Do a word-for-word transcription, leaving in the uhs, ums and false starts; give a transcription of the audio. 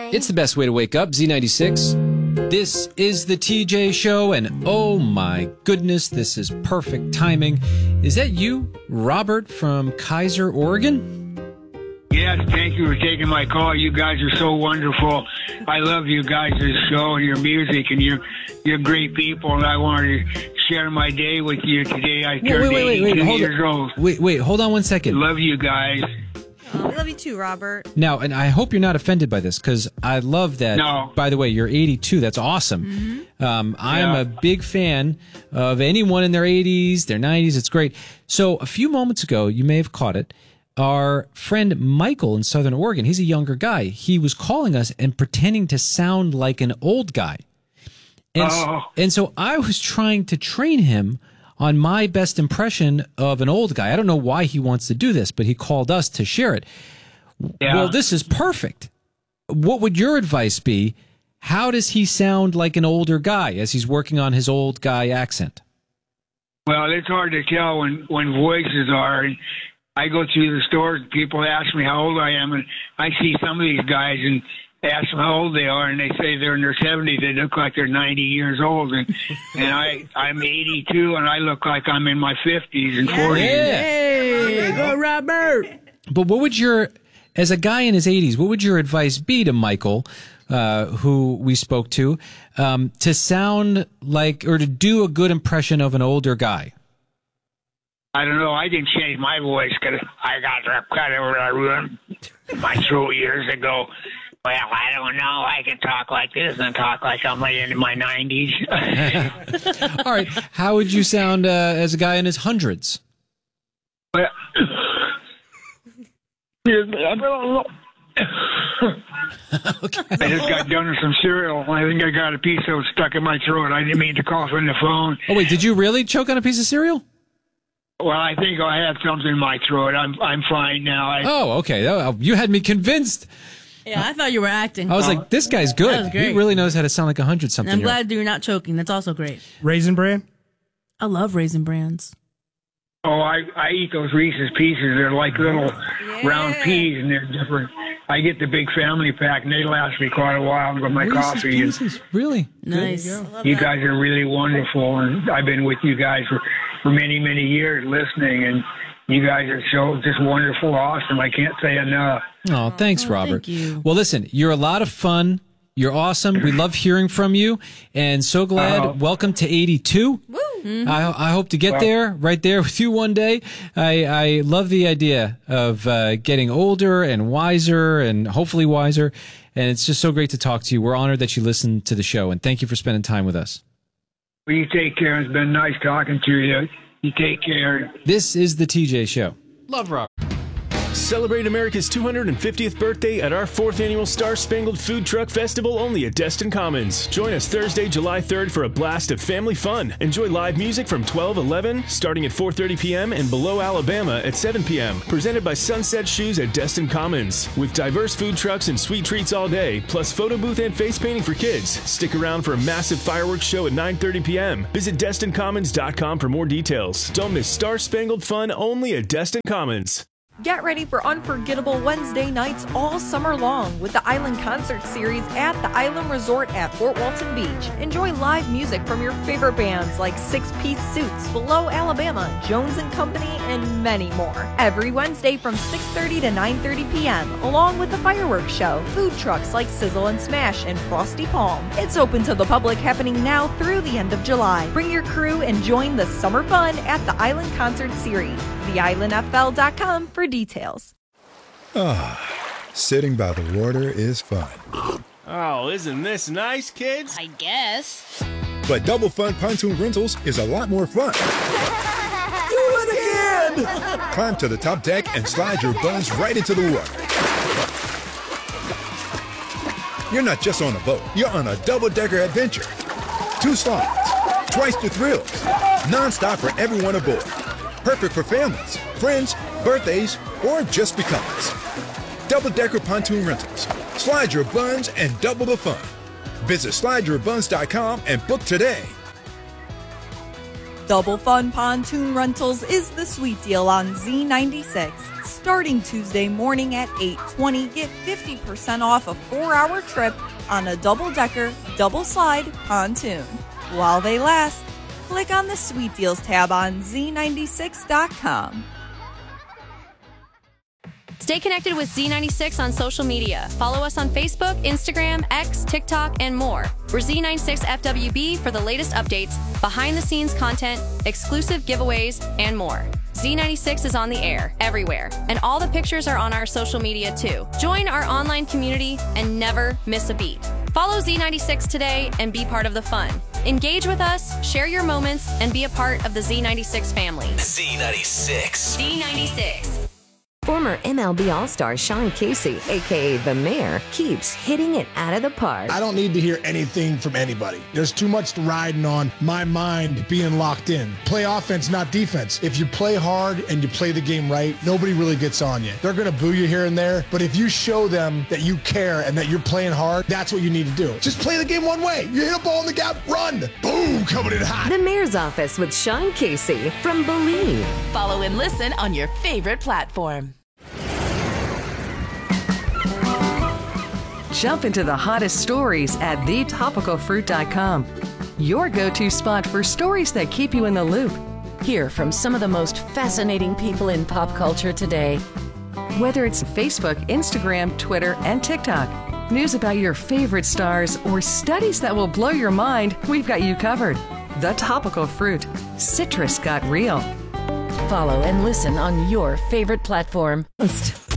It's the best way to wake up, Z ninety-six. This is the T J Show, and oh my goodness, this is perfect timing. Is that you, Robert from Kaiser, Oregon? Yes, thank you for taking my call. You guys are so wonderful. I love you guys' show and your music, and you're you're great people, and I wanted to share my day with you today. I turned wait, wait, wait, wait, eighty-two hold years on. old. Wait, wait, hold on one second. Love you guys. Oh, we love you too, Robert. Now, and I hope you're not offended by this, because I love that. No. By the way, you're eighty-two. That's awesome. Mm-hmm. Um, I'm Yeah. a big fan of anyone in their eighties, their nineties. It's great. So a few moments ago, you may have caught it. Our friend Michael in Southern Oregon, he's a younger guy. He was calling us and pretending to sound like an old guy. And, Oh. and so I was trying to train him on my best impression of an old guy. I don't know why he wants to do this, but he called us to share it. Yeah. Well, this is perfect. What would your advice be? How does he sound like an older guy as he's working on his old guy accent? Well, it's hard to tell when, when voices are. And I go through the stores, people ask me how old I am, and I see some of these guys and ask them how old they are, and they say they're in their seventies. They look like they're ninety years old, and and I I'm eighty-two, and I look like I'm in my fifties and forties. Yeah. Go, Robert. But what would your, as a guy in his eighties, what would your advice be to Michael, uh, who we spoke to, um, to sound like, or to do a good impression of an older guy? I don't know. I didn't change my voice because I got kind of ruined my throat years ago. Well, I don't know. I can talk like this and talk like I'm like in my nineties. All right. How would you sound uh, as a guy in his hundreds? Well, I don't know. Okay. I just got done with some cereal. I think I got a piece that was stuck in my throat. I didn't mean to cough on the phone. Oh, wait, did you really choke on a piece of cereal? Well, I think I had something in my throat. I'm I'm fine now. I, Oh, okay. Oh, you had me convinced. Yeah, I thought you were acting. I was like, this guy's good. That was great. He really knows how to sound like a hundred And something. I'm glad that you're not choking. That's also great. Raisin Bran? I love Raisin Brands. oh, I I eat those Reese's Pieces. They're like little round peas, and they're different. I get the big family pack, and they last me quite a while with my Reese's coffee. And Pieces, really? Nice. you I go. love you that. guys are really wonderful, and I've been with you guys for, for many, many years listening, and you guys are so just wonderful, awesome. I can't say enough. Oh, thanks, Oh, Robert. thank you. Well, listen, you're a lot of fun. You're awesome. We love hearing from you, and so glad. Oh. Welcome to eighty-two. Woo. I, I hope to get Well- there, right there with you one day. I, I love the idea of uh, getting older and wiser, and hopefully wiser. And it's just so great to talk to you. We're honored that you listened to the show, and thank you for spending time with us. Well, you take care. It's been nice talking to you. You take care. This is the T J Show. Love Robert. Celebrate America's two hundred fiftieth birthday at our fourth annual Star Spangled Food Truck Festival only at Destin Commons. Join us Thursday, July third for a blast of family fun. Enjoy live music from twelve eleven, starting at four thirty p.m. and Below Alabama at seven p.m. Presented by Sunset Shoes at Destin Commons. With diverse food trucks and sweet treats all day, plus photo booth and face painting for kids. Stick around for a massive fireworks show at nine thirty p.m. Visit Destin Commons dot com for more details. Don't miss Star Spangled Fun only at Destin Commons. Get ready for unforgettable Wednesday nights all summer long with the Island Concert Series at the Island Resort at Fort Walton Beach. Enjoy live music from your favorite bands like Six Piece Suits, Below Alabama, Jones and Company, and many more. Every Wednesday from six thirty to nine thirty p.m., along with the fireworks show, food trucks like Sizzle and Smash and Frosty Palm. It's open to the public, happening now through the end of July. Bring your crew and join the summer fun at the Island Concert Series. the island f l dot com for details. Sitting by the water is fun. Oh, isn't this nice, kids? I guess. But Double Fun Pontoon Rentals is a lot more fun. Do it again! Climb to the top deck and slide your buns right into the water. You're not just on a boat, you're on a double-decker adventure. Two slides, twice the thrills, non-stop for everyone aboard. Perfect for families, friends, birthdays, or just because. Double-decker pontoon rentals. Slide your buns and double the fun. Visit slide your buns dot com and book today. Double Fun Pontoon Rentals is the sweet deal on Z ninety-six. Starting Tuesday morning at eight twenty, get fifty percent off a four-hour trip on a double-decker, double-slide pontoon. While they last, click on the Sweet Deals tab on Z ninety-six dot com. Stay connected with Z ninety-six on social media. Follow us on Facebook, Instagram, X, TikTok, and more. We're Z ninety-six F W B for the latest updates, behind-the-scenes content, exclusive giveaways, and more. Z ninety-six is on the air, everywhere, and all the pictures are on our social media too. Join our online community and never miss a beat. Follow Z ninety-six today and be part of the fun. Engage with us, share your moments, and be a part of the Z ninety-six family. Z ninety-six. Z ninety-six. Former M L B All-Star Sean Casey, a k a. The Mayor, keeps hitting it out of the park. I don't need to hear anything from anybody. There's too much riding on my mind being locked in. Play offense, not defense. If you play hard and you play the game right, nobody really gets on you. They're going to boo you here and there, but if you show them that you care and that you're playing hard, that's what you need to do. Just play the game one way. You hit a ball in the gap, run. Boom, coming in hot. The Mayor's Office with Sean Casey from Believe. Follow and listen on your favorite platform. Jump into the hottest stories at the topical fruit dot com. Your go-to spot for stories that keep you in the loop. Hear from some of the most fascinating people in pop culture today. Whether it's Facebook, Instagram, Twitter, and TikTok, news about your favorite stars, or studies that will blow your mind, we've got you covered. The Topical Fruit. Citrus got real. Follow and listen on your favorite platform.